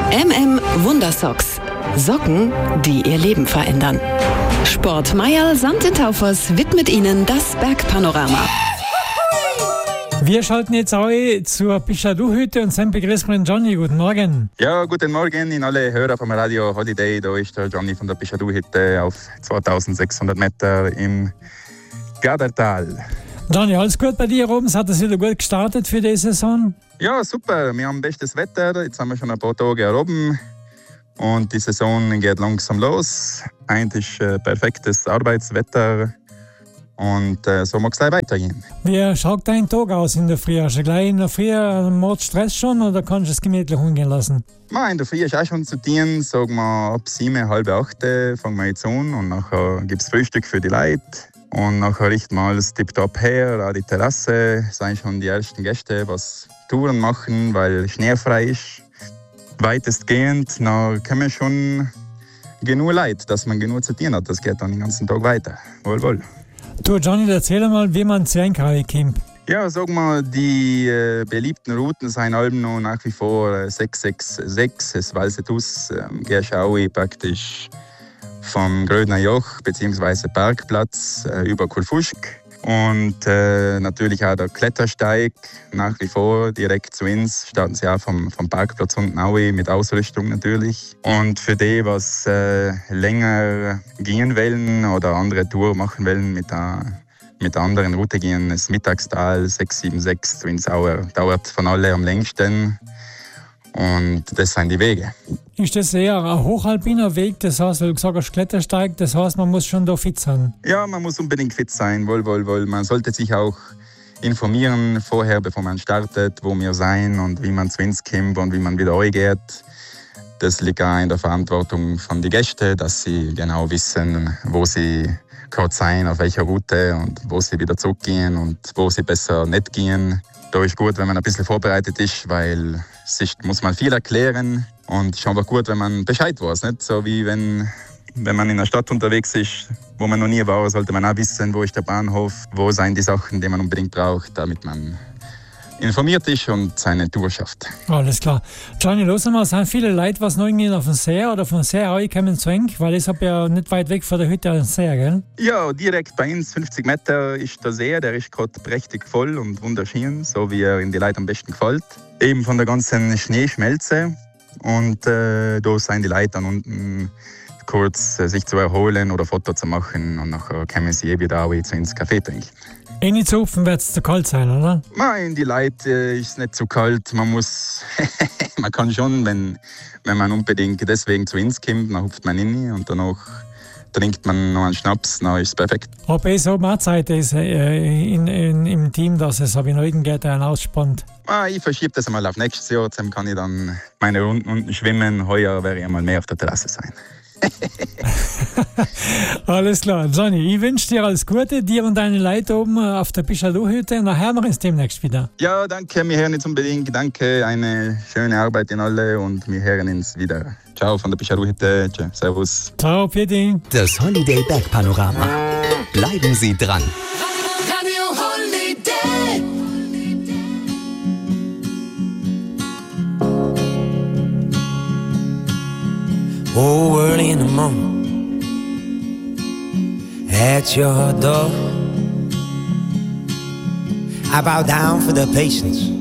Wundersocks. Socken, die ihr Leben verändern. Sport Mayerl Sand in Taufers widmet Ihnen das Bergpanorama. Wir schalten jetzt auch zur Pichadou-Hütte und sind begrüßen wir den Johnny. Guten Morgen. Ja, guten Morgen in alle Hörer vom Radio Holiday. Da ist der Johnny von der Pichadou-Hütte auf 2600 Meter im Gardertal. Johnny, alles gut bei dir oben? Hat es wieder gut gestartet für die Saison? Ja, super. Wir haben bestes Wetter. Jetzt haben wir schon ein paar Tage hier oben. Und die Saison geht langsam los. Eigentlich perfektes Arbeitswetter. Und so mag es gleich weitergehen. Wie schaut dein Tag aus in der Früh? Hast du gleich in der Früh Mord Stress schon oder kannst du es gemütlich umgehen lassen? In der Früh ist auch schon zu tun. Sagen wir ab 7, halb 8 fangen wir jetzt an. Und nachher gibt es Frühstück für die Leute. Und nachher richten wir alles tipptopp her, an die Terrasse. Es sind schon die ersten Gäste, was Touren machen, weil schneefrei ist. Weitestgehend, dann kommen schon genug Leute, dass man genug zu tun hat. Das geht dann den ganzen Tag weiter. Wohl. Du, Johnny, erzähl mal, wie man zu Einkaufen kommt. Ja, sag mal, die beliebten Routen sind allem noch nach wie vor 666, es Walsetus, gehst auch praktisch vom Grödner Joch bzw. Parkplatz über Kulfuschk. Und natürlich auch der Klettersteig nach wie vor direkt zu uns. Starten sie auch vom Parkplatz unten auch mit Ausrüstung natürlich. Und für die, was länger gehen wollen oder andere Tour machen wollen mit der anderen Route gehen, das Mittagstal 676 zu Insauer dauert von alle am längsten. Und das sind die Wege. Ist das eher ein hochalpiner Weg? Das heißt, weil du gesagt hast, Klettersteig, das heißt, man muss schon da fit sein? Ja, man muss unbedingt fit sein, wohl. Man sollte sich auch informieren vorher, bevor man startet, wo wir sein und wie man zu uns kommt und wie man wieder reingeht. Das liegt auch in der Verantwortung von den Gästen, dass sie genau wissen, wo sie gerade sein, auf welcher Route und wo sie wieder zurückgehen und wo sie besser nicht gehen. Da ist gut, wenn man ein bisschen vorbereitet ist, weil sich muss man viel erklären und es ist einfach gut, wenn man Bescheid weiß. Nicht? So wie wenn man in einer Stadt unterwegs ist, wo man noch nie war, sollte man auch wissen, wo ist der Bahnhof, wo sind die Sachen, die man unbedingt braucht, damit man informiert ist und seine Tour schafft. Alles klar. Johnny, los einmal, sind viele Leute, was noch irgendwie auf den See oder von See kommen zu Eng, weil ich habe ja nicht weit weg von der Hütte einen See, gell? Ja, direkt bei uns, 50 Meter, ist der See, der ist gerade prächtig voll und wunderschön, so wie er in die Leute am besten gefällt. Eben von der ganzen Schneeschmelze und da sind die Leute dann unten kurz sich zu erholen oder Foto zu machen und nachher kommen sie wieder auch zu ins Café trinken. Nicht zu hupfen wird es zu kalt sein, oder? Nein, die Leute ist nicht zu kalt. Man kann schon, wenn man unbedingt deswegen zu uns kommt, dann hupft man rein und danach trinkt man noch einen Schnaps, dann ist es perfekt. Ob es so mehr Zeit ist im Team, dass es aber in Eugen geht, einen ausspannt? Ich verschiebe das einmal auf nächstes Jahr, dann kann ich dann meine Runden unten schwimmen. Heuer werde ich einmal mehr auf der Terrasse sein. Alles klar, Johnny, ich wünsche dir alles Gute, dir und deine Leute oben auf der Pichadou-Hütte. Nachher hören wir uns demnächst wieder. Ja, danke, wir hören uns unbedingt. Danke, eine schöne Arbeit in alle und wir hören uns wieder. Ciao von der Pichadou-Hütte, servus. Ciao, Piedi. Das Holiday Bergpanorama. Bleiben Sie dran. Radio Holiday. Oh, early in the morning, at your door, I bow down for the patience